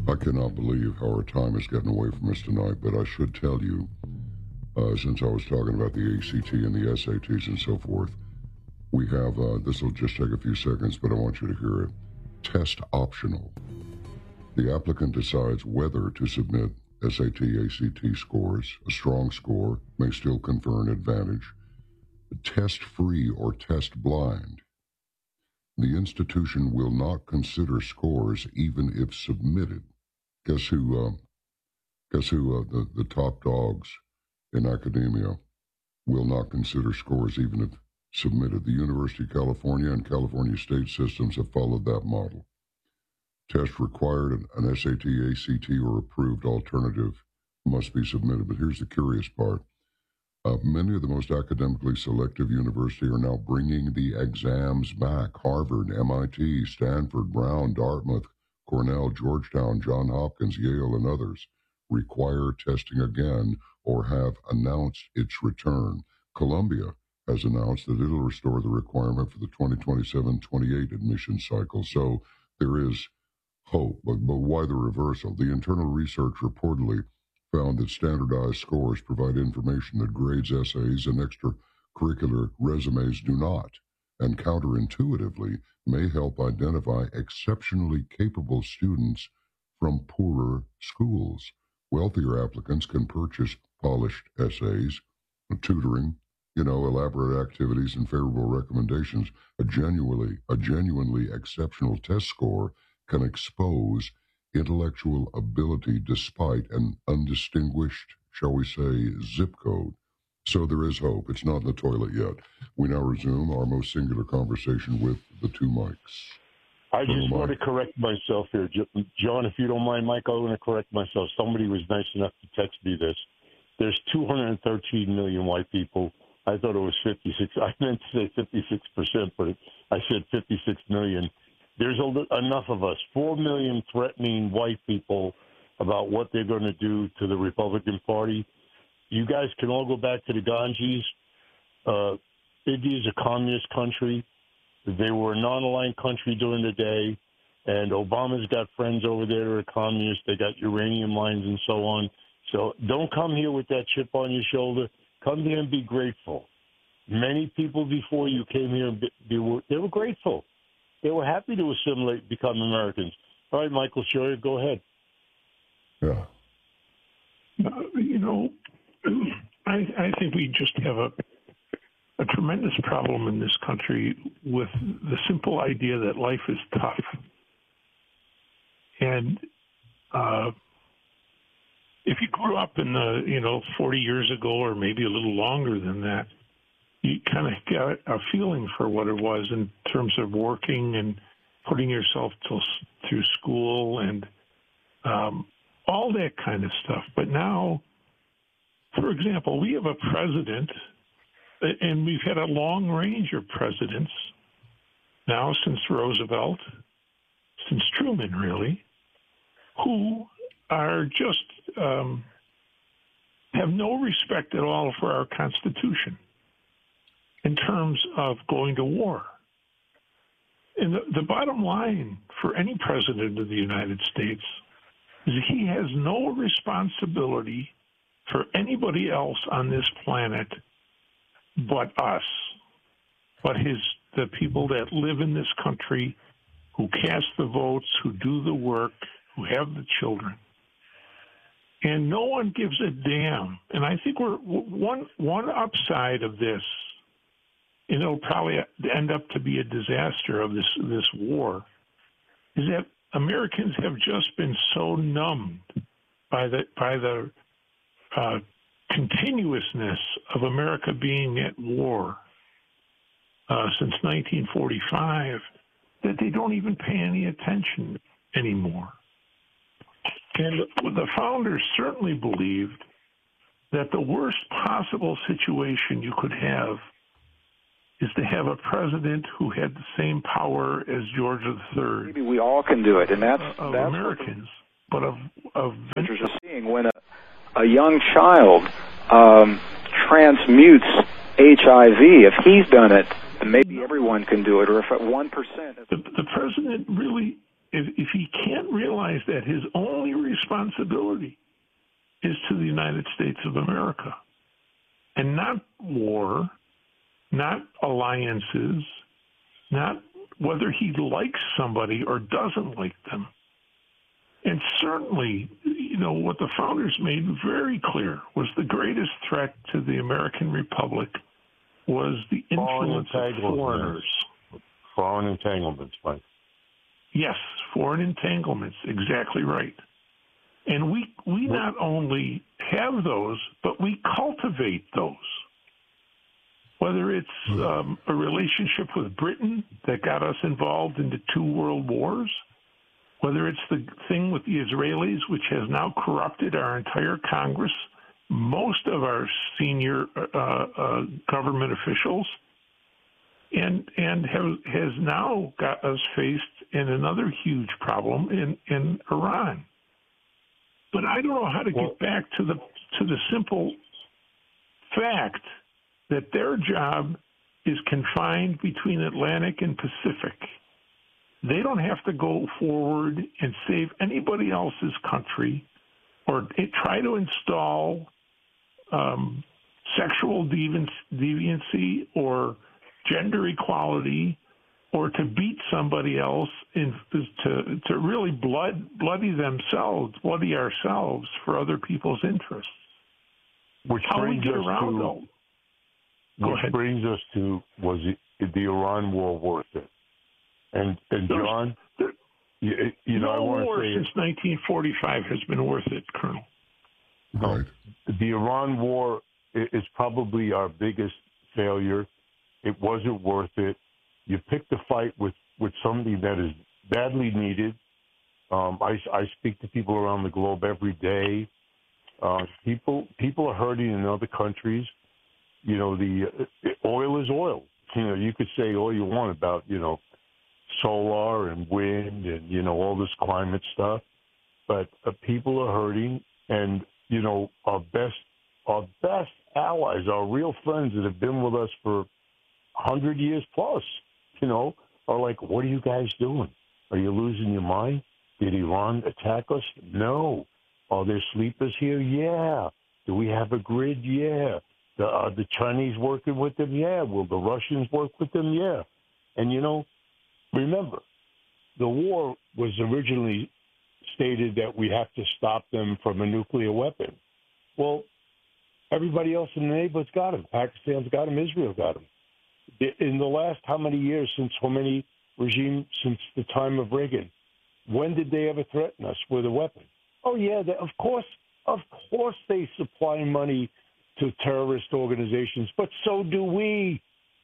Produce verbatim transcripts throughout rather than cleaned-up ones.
I cannot believe how our time is getting away from us tonight, but I should tell you, uh, since I was talking about the A C T and the S A Ts and so forth, we have, uh, this will just take a few seconds, but I want you to hear it. Test optional. The applicant decides whether to submit S A T, A C T scores. A strong score may still confer an advantage. Test-free or test-blind. The institution will not consider scores even if submitted. Guess who? Uh, guess who? Uh, the the top dogs in academia will not consider scores even if submitted. The University of California and California state systems have followed that model. Test required, an S A T, A C T, or approved alternative must be submitted. But here's the curious part. Uh, many of the most academically selective universities are now bringing the exams back. Harvard, M I T, Stanford, Brown, Dartmouth, Cornell, Georgetown, Johns Hopkins, Yale, and others require testing again or have announced its return. Columbia has announced that it'll restore the requirement for the twenty twenty-seven twenty-eight admission cycle. So there is hope. But, but why the reversal? The internal research reportedly found that standardized scores provide information that grades, essays, and extracurricular resumes do not, and counterintuitively may help identify exceptionally capable students from poorer schools. Wealthier applicants can purchase polished essays, tutoring, you know, elaborate activities and favorable recommendations. A genuinely, a genuinely exceptional test score can expose intellectual ability despite an undistinguished, shall we say, zip code. So there is hope. It's not in the toilet yet. We now resume our most singular conversation with the two mics. I just want to correct myself here. John, if you don't mind, Mike, I want to correct myself. Somebody was nice enough to text me this. There's two hundred thirteen million white people. I thought it was fifty-six. I meant to say fifty-six percent, but I said fifty-six million. There's a, enough of us, four million threatening white people about what they're going to do to the Republican Party. You guys can all go back to the Ganges. Uh, India is a communist country. They were a non-aligned country during the day, and Obama's got friends over there who are communists. They got uranium mines and so on. So don't come here with that chip on your shoulder. Come here and be grateful. Many people before you came here and be, they, were, they were grateful. They were happy to assimilate, become Americans. All right, Michael Scheuer, go ahead. Yeah. Uh, you know, I, I think we just have a, a tremendous problem in this country with the simple idea that life is tough. And uh, if you grew up in the, you know, forty years ago or maybe a little longer than that, you kind of got a feeling for what it was in terms of working and putting yourself to, through school and um, all that kind of stuff. But now, for example, we have a president, and we've had a long range of presidents now since Roosevelt, since Truman, really, who are just um, have no respect at all for our Constitution in terms of going to war. And the, the bottom line for any president of the United States is he has no responsibility for anybody else on this planet but us, but his the people that live in this country, who cast the votes, who do the work, who have the children. And no one gives a damn. And I think we're one one upside of this, and it'll probably end up to be a disaster of this this war, is that Americans have just been so numbed by the by the uh, continuousness of America being at war uh, since nineteen forty-five that they don't even pay any attention anymore. And the founders certainly believed that the worst possible situation you could have is to have a president who had the same power as George the Third. Maybe we all can do it, and that's uh, of that's Americans, but of of interesting seeing when a, a young child um, transmutes H I V. If he's done it, then maybe everyone can do it, or if at one percent. The, the president really, if, if he can't realize realize that his only responsibility is to the United States of America, and not war, not alliances, not whether he likes somebody or doesn't like them. And certainly, you know, what the founders made very clear was the greatest threat to the American Republic was the influence of foreigners. Foreign entanglements, Mike. Yes, foreign entanglements, exactly right. And we we not only have those, but we cultivate those. Whether it's um, a relationship with Britain that got us involved into two world wars, whether it's the thing with the Israelis, which has now corrupted our entire Congress, most of our senior uh, uh, government officials, and and have, has now got us faced in another huge problem in, in Iran. But I don't know how to well, get back to the to the simple fact that their job is confined between Atlantic and Pacific. They don't have to go forward and save anybody else's country or try to install um, sexual deviancy, deviancy or gender equality or to beat somebody else in, to to really blood bloody themselves, bloody ourselves for other people's interests. Which How we brings get us around to, though? Go which ahead. brings us to, was it, the Iran war worth it? And, and There's, John, there, you, you know, no I want war to say since nineteen forty-five has been worth it, Colonel. Right. The Iran war is probably our biggest failure. It wasn't worth it. You picked a fight with, with somebody that is badly needed. Um, I, I speak to people around the globe every day. Uh, people people are hurting in other countries. You know, the uh, oil is oil. You know, you could say all you want about, you know, solar and wind and, you know, all this climate stuff. But uh, people are hurting. And, you know, our best, our best allies, our real friends that have been with us for one hundred years plus, you know, are like, what are you guys doing? Are you losing your mind? Did Iran attack us? No. Are there sleepers here? Yeah. Do we have a grid? Yeah. The, are the Chinese working with them? Yeah. Will the Russians work with them? Yeah. And, you know, remember, the war was originally stated that we have to stop them from a nuclear weapon. Well, everybody else in the neighborhood's got them. Pakistan's got them. Israel got them. In the last how many years, since how many regimes, since the time of Reagan, when did they ever threaten us with a weapon? Oh, yeah, they, of course, of course they supply money to terrorist organizations, but so do we.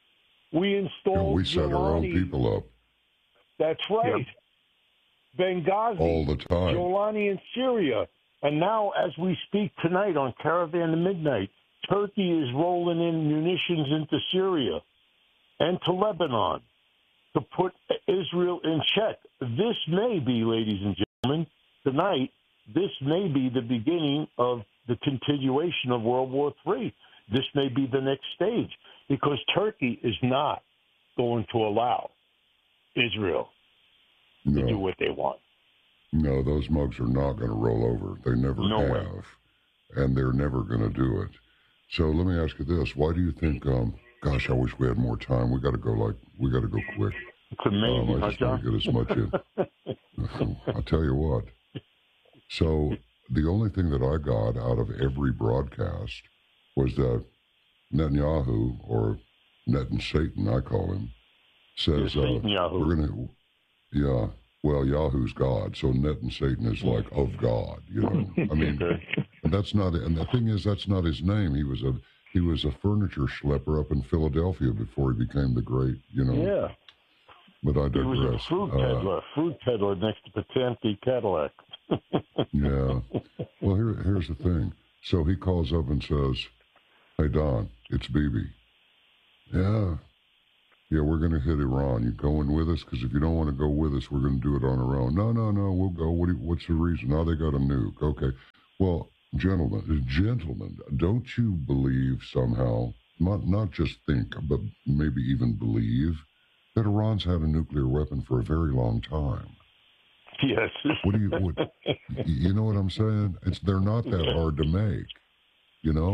We install yeah, we set Giuliani. our own people up. That's right. Yep. Benghazi. All the time. Giuliani in Syria. And now, as we speak tonight on Caravan to Midnight, Turkey is rolling in munitions into Syria and to Lebanon to put Israel in check. This may be, ladies and gentlemen, tonight, this may be the beginning of the continuation of World War Three. This may be the next stage because Turkey is not going to allow Israel no. to do what they want. No, those mugs are not going to roll over. They never no have, way. and they're never going to do it. So let me ask you this: why do you think? Um, gosh, I wish we had more time. We got to go like we got to go quick. It's amazing, um, I huh, just John? want to get as much in. I'll tell you what. So the only thing that I got out of every broadcast was that Netanyahu, or Net and Satan, I call him, says uh, we're going to, yeah. Well, Yahoo's God, so Net and Satan is like of God, you know. I mean, and that's not. And the thing is, that's not his name. He was a he was a furniture schlepper up in Philadelphia before he became the great, you know. Yeah. But I digress. He was a fruit peddler, uh, fruit peddler next to Potemkin Cadillac. Yeah. Well, here, here's the thing. So he calls up and says, "Hey Don, it's Bibi. Yeah, yeah, we're going to hit Iran. You going with us? Because if you don't want to go with us, we're going to do it on our own. No, no, no, we'll go. What do you, what's the reason? Now they got a nuke. Okay. Well, gentlemen, gentlemen, don't you believe somehow? Not not just think, but maybe even believe." That Iran's had a nuclear weapon for a very long time. Yes. What do you? What, you know what I'm saying? It's they're not that hard to make. You know.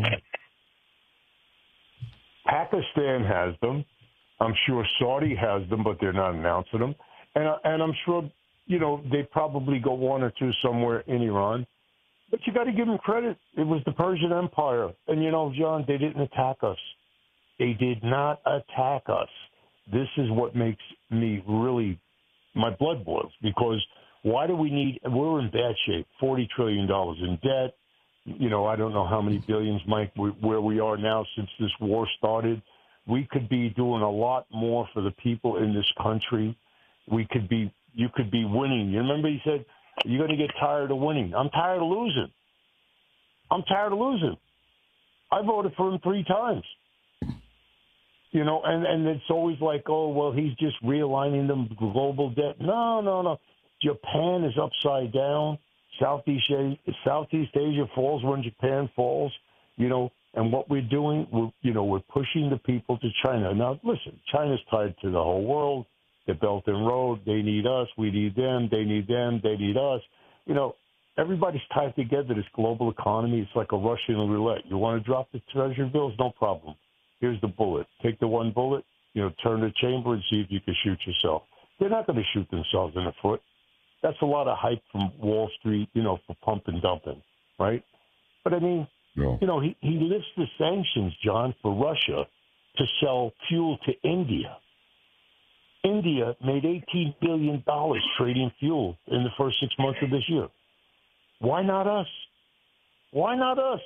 Pakistan has them. I'm sure Saudi has them, but they're not announcing them. And and I'm sure you know they probably go one or two somewhere in Iran. But you got to give them credit. It was the Persian Empire, and you know, John, they didn't attack us. They did not attack us. This is what makes me really, my blood boils, because why do we need, we're in bad shape, forty trillion dollars in debt. You know, I don't know how many billions, Mike, where we are now since this war started. We could be doing a lot more for the people in this country. We could be, you could be winning. You remember he said, you're going to get tired of winning. I'm tired of losing. I'm tired of losing. I voted for him three times. You know, and, and it's always like, oh, well, he's just realigning the global debt. No, no, no. Japan is upside down. Southeast Asia, Southeast Asia falls when Japan falls, you know, and what we're doing, we're, you know, we're pushing the people to China. Now, listen, China's tied to the whole world. The Belt and Road, they need us, we need them, they need them, they need us. You know, everybody's tied together, this global economy. It's like a Russian roulette. You want to drop the treasury bills? No problem. Here's the bullet. Take the one bullet, you know, turn the chamber and see if you can shoot yourself. They're not going to shoot themselves in the foot. That's a lot of hype from Wall Street, you know, for pump and dumping, right? But, I mean, no. you know, he, he lifts the sanctions, John, for Russia to sell fuel to India. India made eighteen billion dollars trading fuel in the first six months of this year. Why not us? Why not us?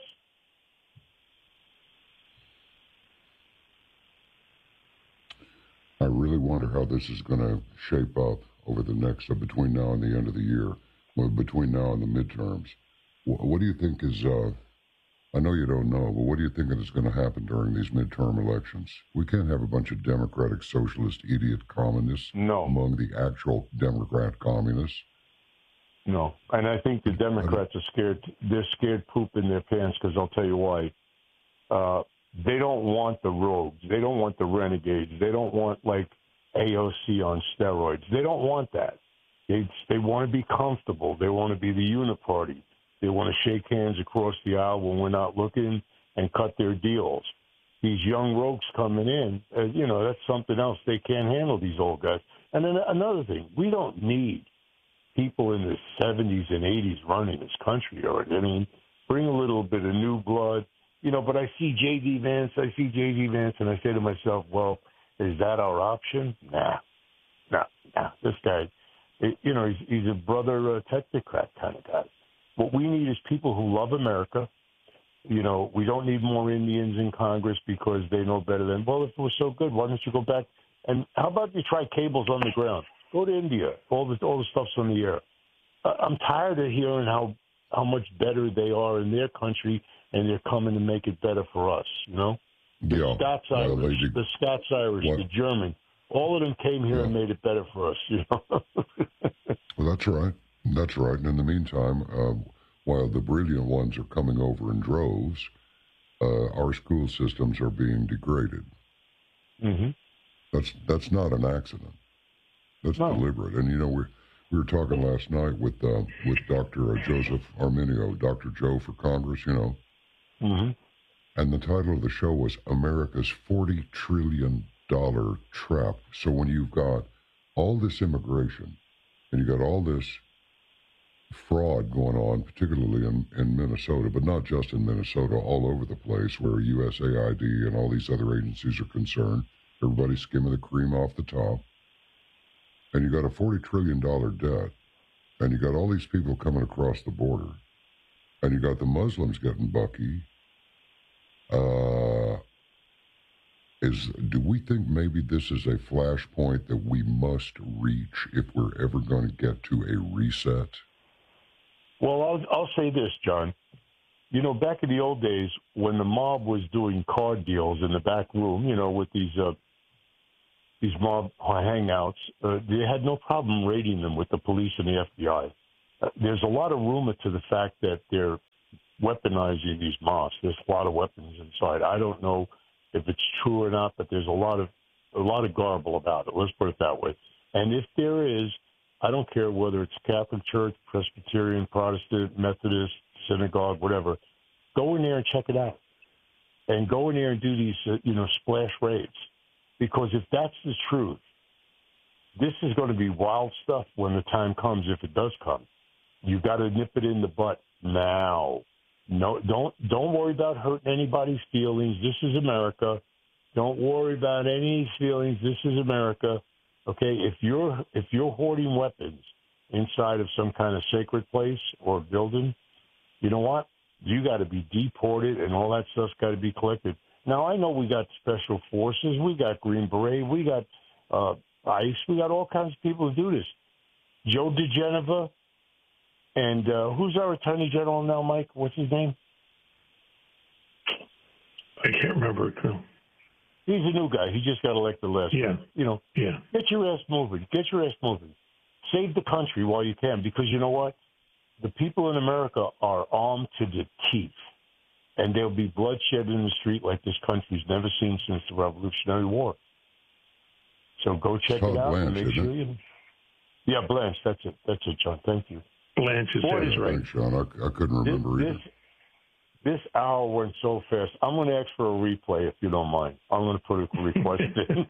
I really wonder how this is going to shape up over the next, uh, between now and the end of the year, well, between now and the midterms. What, what do you think is, uh, I know you don't know, but what do you think is going to happen during these midterm elections? We can't have a bunch of Democratic Socialist idiot communists no. among the actual Democrat communists. No, and I think the Democrats are scared. They're scared poop in their pants because I'll tell you why. Uh, they don't want the rogues. They don't want the renegades. They don't want, like, A O C on steroids. They don't want that. They, they want to be comfortable. They want to be the uniparty. They want to shake hands across the aisle when we're not looking and cut their deals. These young rogues coming in, uh, you know, that's something else. They can't handle these old guys. And then another thing, we don't need people in the seventies and eighties running this country. Or I mean, bring a little bit of new blood. You know, but I see J D. Vance, I see J D. Vance, and I say to myself, well, is that our option? Nah, nah, nah. This guy, you know, he's, he's a brother uh, technocrat kind of guy. What we need is people who love America. You know, we don't need more Indians in Congress because they know better than, well, if it was so good, why don't you go back? And how about you try cables on the ground? Go to India. All the all the stuff's on the air. I'm tired of hearing how, how much better they are in their country, and they're coming to make it better for us, you know? The yeah. Scots Irish, well, did, the Scots Irish, what? the German, all of them came here yeah. and made it better for us, you know? Well, that's right. That's right. And in the meantime, uh, while the brilliant ones are coming over in droves, uh, our school systems are being degraded. Mm-hmm. That's that's not an accident. That's no. deliberate. And, you know, we we were talking last night with uh, with Doctor Joseph Arminio, Doctor Joe for Congress, you know. Mm-hmm. And the title of the show was America's forty trillion dollars Trap. So when you've got all this immigration and you got all this fraud going on, particularly in, in Minnesota, but not just in Minnesota, all over the place where U S A I D and all these other agencies are concerned. Everybody's skimming the cream off the top. And you got a forty trillion dollars debt, and you got all these people coming across the border, and you got the Muslims getting bucky. Uh, is do we think maybe this is a flashpoint that we must reach if we're ever going to get to a reset? Well, I'll, I'll say this, John. You know, back in the old days when the mob was doing card deals in the back room, you know, with these uh, these mob hangouts, uh, they had no problem raiding them with the police and the F B I. Uh, there's a lot of rumor to the fact that they're weaponizing these mosques. There's a lot of weapons inside. I don't know if it's true or not, but there's a lot of a lot of garble about it. Let's put it that way. And if there is, I don't care whether it's Catholic Church, Presbyterian, Protestant, Methodist, synagogue, whatever. Go in there and check it out. And go in there and do these, uh, you know, splash raids. Because if that's the truth, this is going to be wild stuff when the time comes, if it does come. You've got to nip it in the butt now. No, don't don't worry about hurting anybody's feelings. This is America. Don't worry about any feelings. This is America. Okay, if you're if you're hoarding weapons inside of some kind of sacred place or building, you know what? You got to be deported, and all that stuff's got to be collected. Now I know we got special forces, we got Green Beret, we got uh, ICE, we got all kinds of people who do this. Joe DeGeneva. And uh, who's our Attorney General now, Mike? What's his name? I can't remember it, too. He's a new guy. He just got elected last Yeah. week. You know, yeah. Get your ass moving. Get your ass moving. Save the country while you can, because you know what? The people in America are armed to the teeth, and there'll be bloodshed in the street like this country's never seen since the Revolutionary War. So go check Todd it out Blanche, and make isn't sure it? you. Yeah, Blanche. That's it. That's it, John. Thank you. Blanche is Boy, dead, right. Thanks, Sean. I, I couldn't This, remember either. this, this hour went so fast. I'm going to ask for a replay if you don't mind. I'm going to put a request in.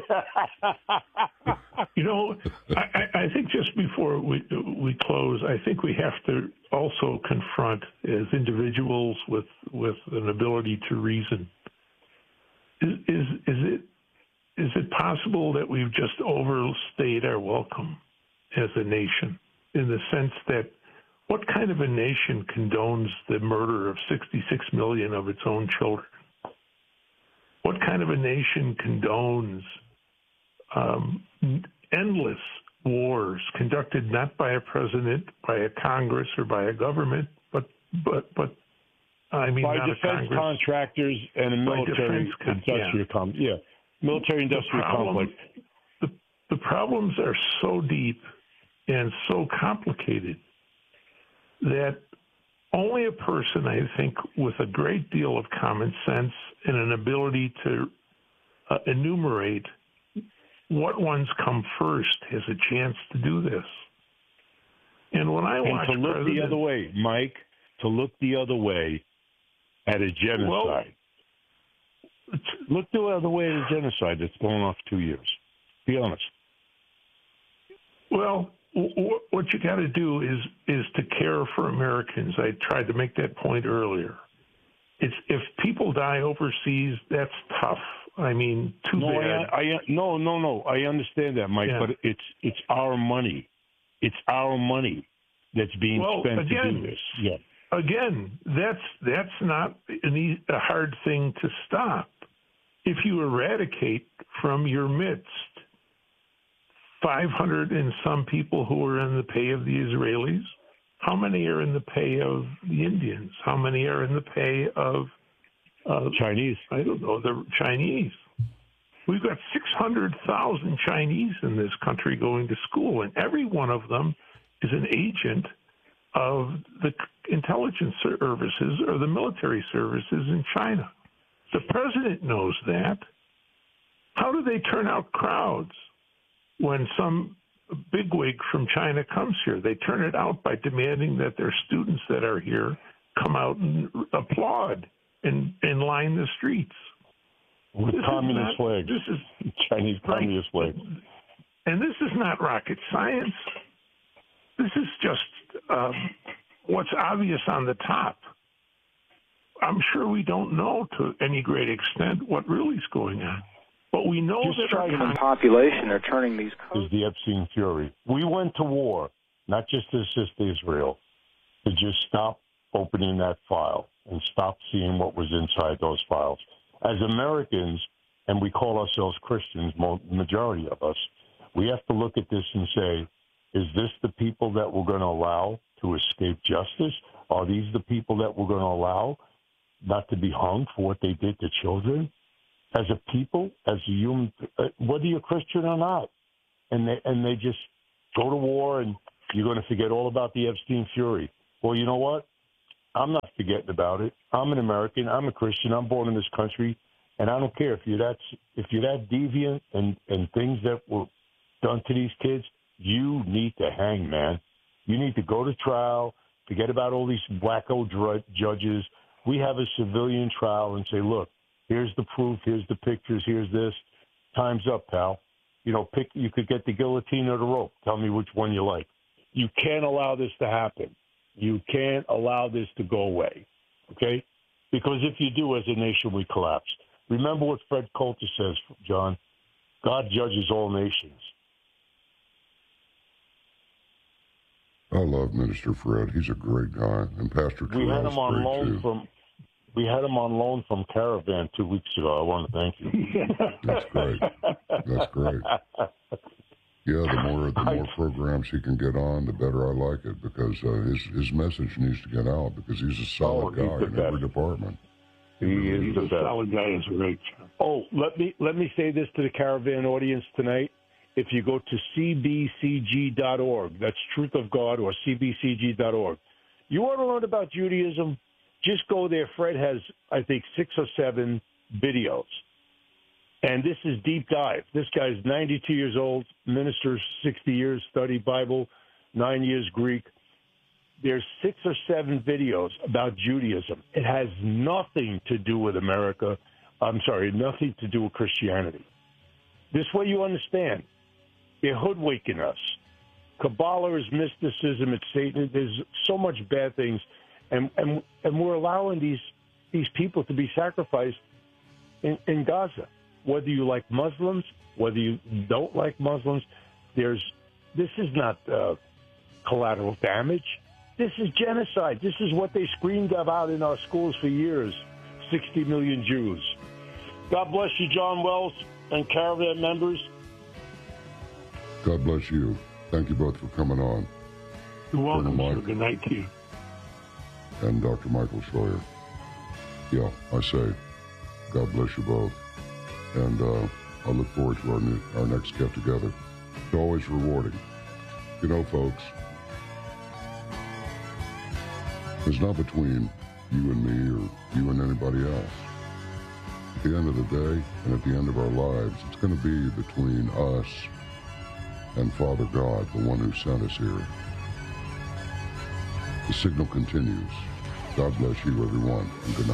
You know, I, I I think just before we we close, I think we have to also confront as individuals with with an ability to reason. Is is is it is it possible that we've just overstayed our welcome as a nation, in the sense that what kind of a nation condones the murder of sixty-six million of its own children? What kind of a nation condones um, endless wars conducted not by a president, by a Congress, or by a government, but but but I mean by not a defense Congress. contractors and a military defense con- industrial yeah. com- yeah, military industrial problem, complex. The, the problems are so deep and so complicated that only a person, I think, with a great deal of common sense and an ability to uh, enumerate what ones come first has a chance to do this. And when I And watch to look President, the other way, Mike, to look the other way at a genocide. Well, look the other way at a genocide that's going on for two years. Be honest. Well, w- what you got to do is is to care for Americans. I tried to make that point earlier. It's if people die overseas, that's tough. I mean, too no, bad. I, I, no, no, no. I understand that, Mike, Yeah. but it's it's our money. It's our money that's being Well, spent again, to do this. Yeah. Again, that's that's not an e- a hard thing to stop. If you eradicate from your midst five hundred and some people who are in the pay of the Israelis, how many are in the pay of the Indians? How many are in the pay of uh, Chinese? I don't know, the Chinese. We've got six hundred thousand Chinese in this country going to school, and every one of them is an agent of the intelligence services or the military services in China. The president knows that. How do they turn out crowds when some bigwig from China comes here? They turn it out by demanding that their students that are here come out and applaud and, and line the streets. With This is communist not- flags. This is Chinese communist right. flags. And this is not rocket science. This is just um, what's obvious on the top. I'm sure we don't know to any great extent what really is going on. But we know Just that try our to- con- Population are turning these Is codes. the Epstein Fury. We went to war, not just to assist Israel, to just stop opening that file and stop seeing what was inside those files. As Americans, and we call ourselves Christians, mo- majority of us, we have to look at this and say, is this the people that we're going to allow to escape justice? Are these the people that we're going to allow not to be hung for what they did to children? As a people, as a human, uh, whether you're Christian or not, and they and they just go to war, and you're going to forget all about the Epstein Fury. Well, you know what? I'm not forgetting about it. I'm an American. I'm a Christian. I'm born in this country, and I don't care if you're that if you're that deviant and and things that were done to these kids. You need to hang, man. You need to go to trial. Forget about all these wacko dr- judges. We have a civilian trial and say, look, here's the proof, here's the pictures, here's this. Time's up, pal. You know, pick. You could get the guillotine or the rope. Tell me which one you like. You can't allow this to happen. You can't allow this to go away, okay? Because if you do, as a nation, we collapse. Remember what Fred Coulter says, John. God judges all nations. I love Minister Fred. He's a great guy, and Pastor We had him on great loan too. from. We had him on loan from Caravan two weeks ago. I want to thank you. That's great. That's great. Yeah, the more the more programs he can get on, the better I like it, because uh, his his message needs to get out, because he's a solid Oh, he's guy the in best. every department. He is He's the a best. solid guy. Is great. Oh, let me let me say this to the Caravan audience tonight. If you go to C B C G dot org, that's Truth of God, or C B C G dot org, you want to learn about Judaism, just go there. Fred has, I think, six or seven videos. And this is deep dive. This guy's ninety-two years old, minister sixty years, studied Bible, nine years Greek. There's six or seven videos about Judaism. It has nothing to do with America. I'm sorry, nothing to do with Christianity. This way you understand. They're hoodwinking us. Kabbalah is mysticism. It's Satan. There's so much bad things. And, and, and we're allowing these, these people to be sacrificed in, in Gaza. Whether you like Muslims, whether you don't like Muslims, there's this is not uh, collateral damage. This is genocide. This is what they screamed about in our schools for years, sixty million Jews. God bless you, John Wells and Caravan members. God bless you. Thank you both for coming on. You're welcome, Colonel sir. Mike. Good night to you. And Doctor Michael Schroyer. Yeah, I say, God bless you both. And uh, I look forward to our new, our next get-together. It's always rewarding. You know, folks, it's not between you and me or you and anybody else. At the end of the day, and at the end of our lives, it's going to be between us and Father God, the one who sent us here. The signal continues. God bless you, everyone, and good night.